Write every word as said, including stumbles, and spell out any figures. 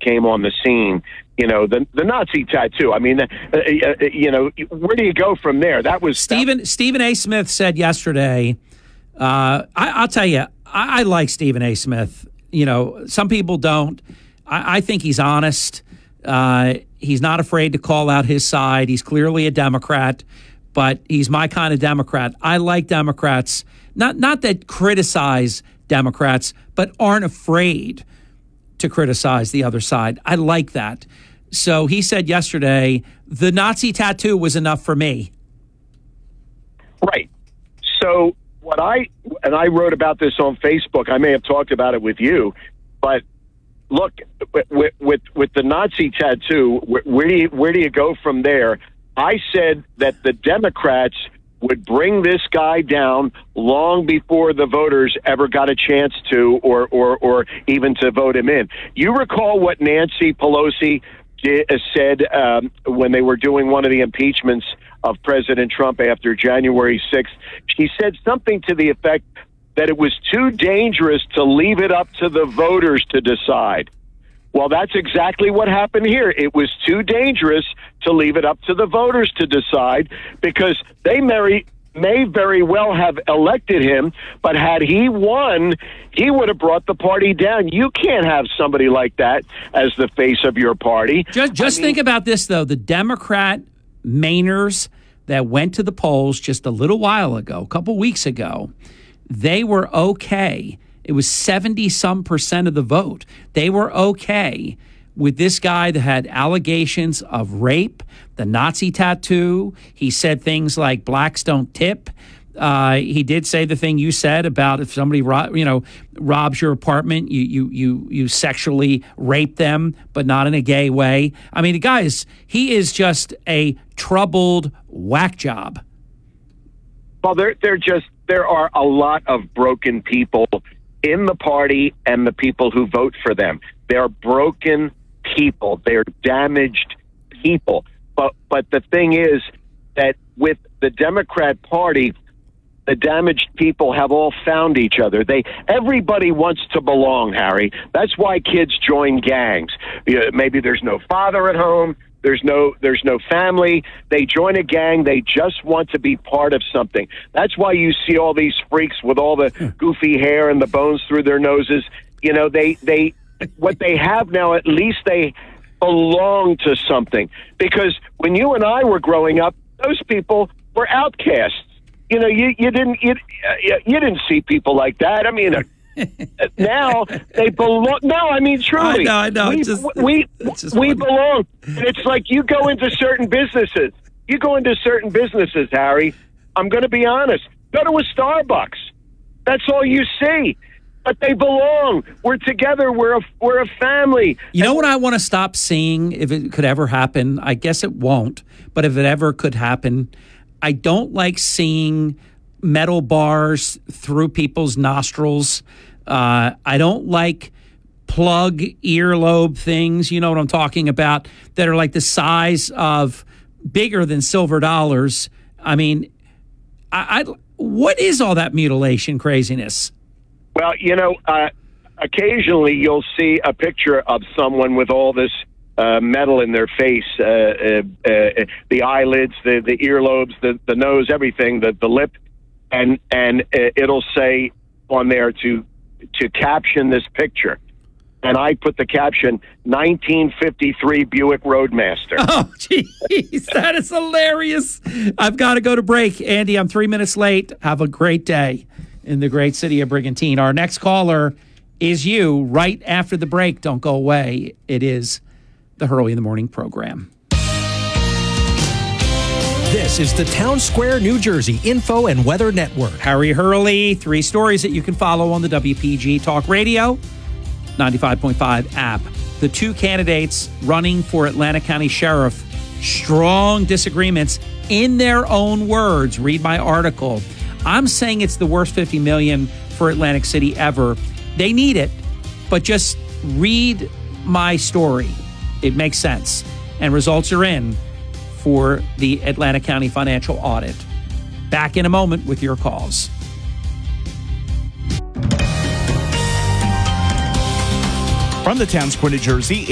came on the scene. You know, the the Nazi tattoo. I mean, uh, uh, you know, where do you go from there? That was Stephen that, Stephen A. Smith said yesterday. Uh, I, I'll tell you, I, I like Stephen A. Smith. You know, some people don't. I, I think he's honest. Uh, he's not afraid to call out his side. He's clearly a Democrat, but he's my kind of Democrat. I like Democrats, not not that criticize Democrats, but aren't afraid to criticize the other side. I like that. So he said yesterday, the Nazi tattoo was enough for me. Right. So what I, and I wrote about this on Facebook, I may have talked about it with you, but look, with with, with the Nazi tattoo, where, where do you, where do you go from there? I said that the Democrats would bring this guy down long before the voters ever got a chance to, or or, or even to vote him in. You recall what Nancy Pelosi did, uh, said um, when they were doing one of the impeachments of President Trump after January sixth? She said something to the effect that it was too dangerous to leave it up to the voters to decide. Well, that's exactly what happened here. It was too dangerous to leave it up to the voters to decide, because they may, may very well have elected him, but had he won, he would have brought the party down. You can't have somebody like that as the face of your party. Just, just I mean, think about this, though. The Democrat Mainers that went to the polls just a little while ago, a couple weeks ago, they were okay. It was seventy-some percent of the vote. They were okay with this guy that had allegations of rape, the Nazi tattoo. He said things like blacks don't tip. Uh, he did say the thing you said about if somebody ro- you know robs your apartment, you you you you sexually rape them, but not in a gay way. I mean, the guy is he is just a troubled whack job. Well, they're they're just there are a lot of broken people in the party and the people who vote for them. They're broken people. They're damaged people. But but the thing is that with the Democrat Party, the damaged people have all found each other. They everybody wants to belong, Harry. That's why kids join gangs. You know, maybe there's no father at home. There's no there's no family. They join a gang. They just want to be part of something. That's why you see all these freaks with all the goofy hair and the bones through their noses. You know, they they what they have now, at least they belong to something. Because when you and I were growing up, those people were outcasts. You know, you you didn't you, you didn't see people like that. I mean. Now they belong. No, I mean truly. I know, I know. We just, we, we belong. And it's like you go into certain businesses. You go into certain businesses, Harry. I'm going to be honest. Go to a Starbucks. That's all you see. But they belong. We're together. We're a we're a family. You know what I want to stop seeing, if it could ever happen? I guess it won't. But if it ever could happen, I don't like seeing metal bars through people's nostrils. Uh, I don't like plug earlobe things, you know what I'm talking about, that are like the size of bigger than silver dollars. I mean, I, I what is all that mutilation craziness? Well, you know, uh, occasionally you'll see a picture of someone with all this uh, metal in their face, uh, uh, uh, the eyelids, the, the earlobes, the, the nose, everything, the, the lip. And and it'll say on there to to caption this picture. And I put the caption, nineteen fifty-three Buick Roadmaster. Oh, jeez, that is hilarious. I've got to go to break. Andy, I'm three minutes late. Have a great day in the great city of Brigantine. Our next caller is you right after the break. Don't go away. It is the Hurley in the Morning program. This is the Town Square, New Jersey Info and Weather Network. Harry Hurley, three stories that you can follow on the W P G Talk Radio ninety-five point five app. The two candidates running for Atlantic County Sheriff, strong disagreements in their own words. Read my article. I'm saying it's the worst fifty million dollars for Atlantic City ever. They need it, but just read my story. It makes sense. And results are in for the Atlantic County financial audit. Back in a moment with your calls. From the Town Square, New Jersey.